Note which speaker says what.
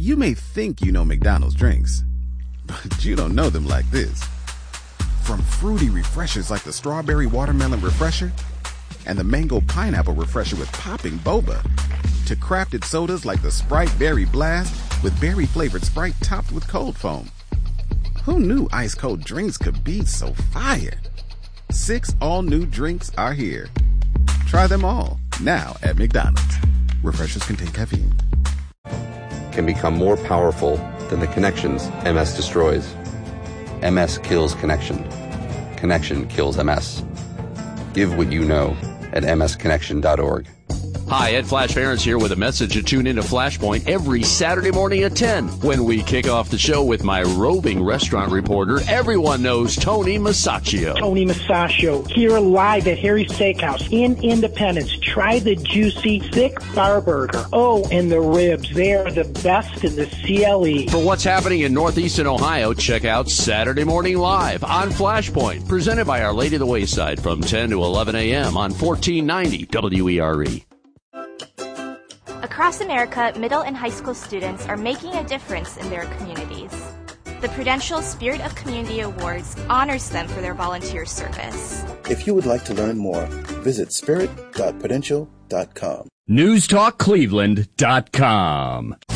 Speaker 1: You may think you know McDonald's drinks, but you don't know them like this. From fruity refreshers like the Strawberry Watermelon Refresher and the Mango Pineapple Refresher with popping boba, to crafted sodas like the Sprite Berry Blast with berry-flavored Sprite topped with cold foam. Who knew ice-cold drinks could be so fire? 6 all-new drinks are here. Try them all, now at McDonald's. Refreshers contain caffeine.
Speaker 2: Can become more powerful than the connections MS destroys. MS kills connection. Connection kills MS. Give what you know at msconnection.org.
Speaker 3: Hi, Ed Flash Barons here with a message to tune into Flashpoint every Saturday morning at 10 when we kick off the show with my roving restaurant reporter. Everyone knows Tony Masaccio.
Speaker 4: Tony Masaccio, here live at Harry's Steakhouse in Independence. Try the juicy, thick bar burger. Oh, and the ribs. They are the best in the CLE.
Speaker 3: For what's happening in Northeastern Ohio, check out Saturday Morning Live on Flashpoint, presented by Our Lady of the Wayside from 10 to 11 a.m. on 1490 WERE.
Speaker 5: Across America, middle and high school students are making a difference in their communities. The Prudential Spirit of Community Awards honors them for their volunteer service.
Speaker 6: If you would like to learn more, visit spirit.prudential.com.
Speaker 7: NewsTalkCleveland.com.